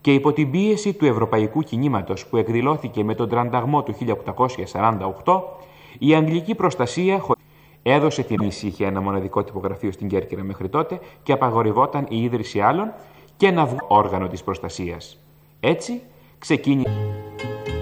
και υπό την πίεση του ευρωπαϊκού κινήματος που εκδηλώθηκε με τον Τρανταγμό του 1848, η αγγλική προστασία έδωσε την ησυχία, ένα μοναδικό τυπογραφείο στην Κέρκυρα μέχρι τότε και απαγορευόταν η ίδρυση άλλων και ένα όργανο της προστασίας. Έτσι ξεκίνησε